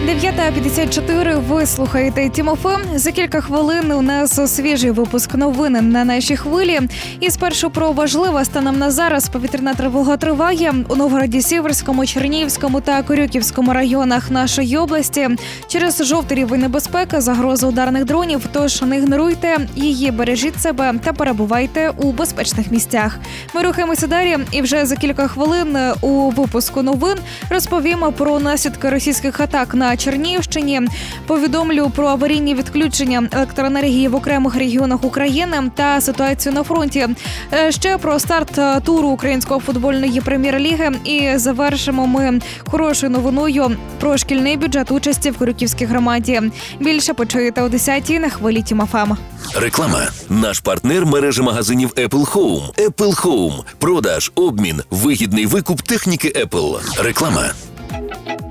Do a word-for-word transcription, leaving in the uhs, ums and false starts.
дев'ята п'ятдесят чотири. Ви слухаєте Тімофе. За кілька хвилин у нас свіжий випуск новин на нашій хвилі. І спершу про важливе станом на зараз. Повітряна тривога триває у Новгороді-Сіверському, Чернігівському та Корюківському районах нашої області. Через жовтий рівень небезпеки, загроза ударних дронів. Тож не ігноруйте її, бережіть себе та перебувайте у безпечних місцях. Ми рухаємося далі і вже за кілька хвилин у випуску новин розповімо про наслідки російських атак на Чернігівщині. Повідомлю про аварійні відключення електроенергії в окремих регіонах України та ситуацію на фронті. Ще про старт туру української футбольної прем'єр-ліги. І завершимо ми хорошою новиною про шкільний бюджет участі в Корюківській громаді. Більше почуєте о десятій на хвилі Тімофем. Реклама. Наш партнер – мережа магазинів Apple Home. Apple Home. Продаж, обмін, вигідний викуп техніки Apple. Реклама.